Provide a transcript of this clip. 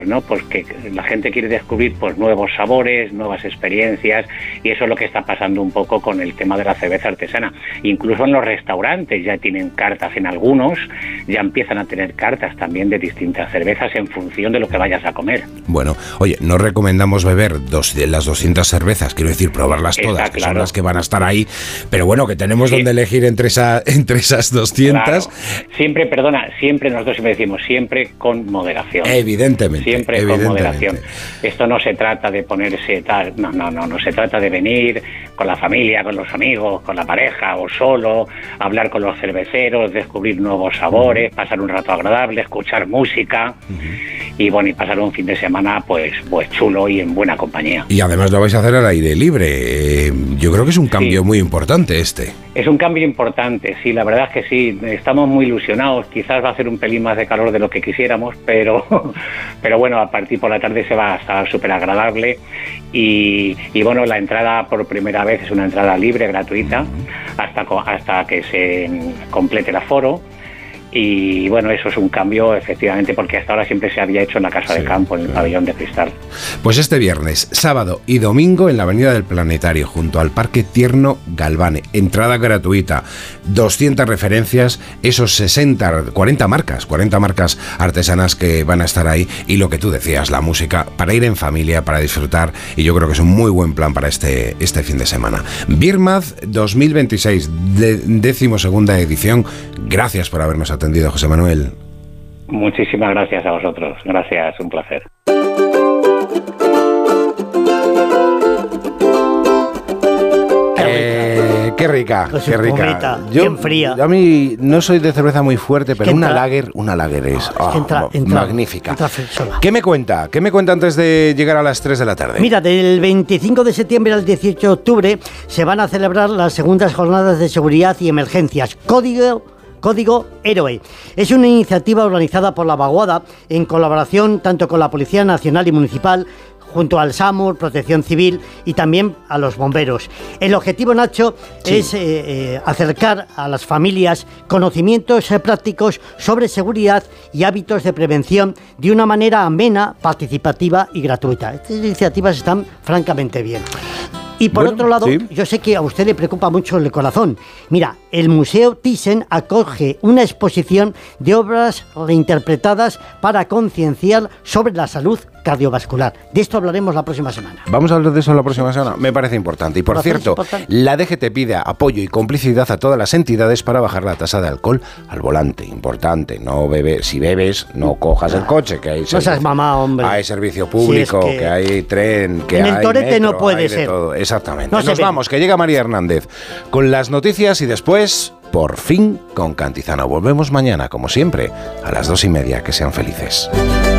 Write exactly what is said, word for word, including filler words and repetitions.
¿no? Pues que la gente quiere descubrir pues nuevos sabores, nuevas experiencias, y eso es lo que está pasando un poco con el tema de la cerveza artesana. Incluso en los restaurantes ya tienen cartas, en algunos ya empiezan a tener cartas también de distintas cervezas en función de lo que vayas a comer. Bueno, oye, no recomendamos beber dos de las doscientas cervezas, quiero decir, probarlas todas, Está que claro. son las que van a estar ahí, pero bueno, que tenemos sí. donde elegir entre, esa, entre esas doscientas. Claro. Siempre, perdona, siempre nosotros siempre decimos, siempre con moderación. Evidentemente. Siempre con moderación. Esto no se trata de ponerse tal, no, no, no, no se trata de venir con la familia, con los amigos, con la pareja o solo, hablar con los cerveceros, descubrir nuevos sabores, uh-huh. pasar un rato agradable, escuchar música uh-huh. y bueno, y pasar un fin de semana pues, pues chulo y en buena compañía. Y además lo vais a hacer al aire libre. Eh, yo creo que es un cambio sí. muy importante este. Es un cambio importante, sí, la verdad es que sí, estamos muy ilusionados, quizás va a hacer un pelín más de calor de lo que quisiéramos, pero, pero bueno, a partir por la tarde se va a estar súper agradable y, y bueno, la entrada por primera vez es una entrada libre, gratuita, hasta, hasta que se complete el aforo. Y bueno, eso es un cambio efectivamente porque hasta ahora siempre se había hecho en la Casa sí, de Campo, en el claro. pabellón de cristal. Pues este viernes, sábado y domingo en la Avenida del Planetario, junto al Parque Tierno Galvane, entrada gratuita, doscientas referencias, esos sesenta, cuarenta marcas, cuarenta marcas artesanas que van a estar ahí y lo que tú decías, la música, para ir en familia, para disfrutar, y yo creo que es un muy buen plan para este, este fin de semana. Birmaz dos mil veintiséis, de, décimo segunda edición, gracias por habernos atendido. Atendido, José Manuel. Muchísimas gracias a vosotros. Gracias, un placer. Eh, qué rica, pues qué rica. Pumita, yo, bien fría. Yo a mí no soy de cerveza muy fuerte, pero entra, una lager, una lager es, oh, es entra, entra, magnífica. Entra ¿Qué me cuenta? ¿Qué me cuenta antes de llegar a las tres de la tarde? Mira, del veinticinco de septiembre al dieciocho de octubre se van a celebrar las segundas jornadas de seguridad y emergencias. Código Código Héroe. Es una iniciativa organizada por la Vaguada en colaboración tanto con la Policía Nacional y Municipal, junto al SAMUR, Protección Civil y también a los bomberos. El objetivo, Nacho, sí. es eh, eh, acercar a las familias conocimientos eh, prácticos sobre seguridad y hábitos de prevención de una manera amena, participativa y gratuita. Estas iniciativas están francamente bien. Y por bueno, otro lado, sí. yo sé que a usted le preocupa mucho el corazón. Mira, el Museo Thyssen acoge una exposición de obras reinterpretadas para concienciar sobre la salud cardiovascular. De esto hablaremos la próxima semana. Vamos a hablar de eso la próxima semana. Me parece importante. Y por cierto, la D G T pide apoyo y complicidad a todas las entidades para bajar la tasa de alcohol al volante. Importante. No bebe, si bebes, no cojas el coche, que hay servicio, no seas mamá, hombre. Hay servicio público, si es que, que hay tren, que en hay el torete metro, no puede hay ser. De todo. Exactamente. No Nos vamos, que llega María Hernández con las noticias y después, por fin, con Cantizano. Volvemos mañana, como siempre, a las dos y media. Que sean felices.